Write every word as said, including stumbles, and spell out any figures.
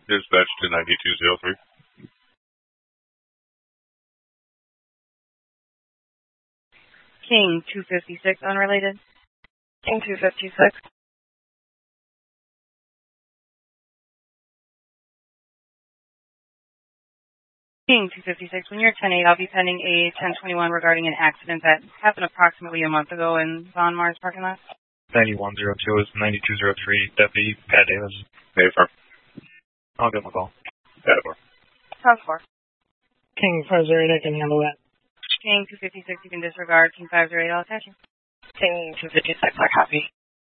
Dispatch to ninety-two oh three. King two fifty-six, unrelated. King two fifty-six. King two fifty-six, when you're ten eight, I'll be pending a ten twenty-one regarding an accident that happened approximately a month ago in Von Mars parking lot. ninety-one oh two is ninety-two oh three, Deputy Pat Davis. Hey, firm. I'll give him a call. Pat four. House four. King five zero eight, I can handle that. King two fifty-six, you can disregard. King five zero eight, I'll attach you. King two fifty-six, I copy.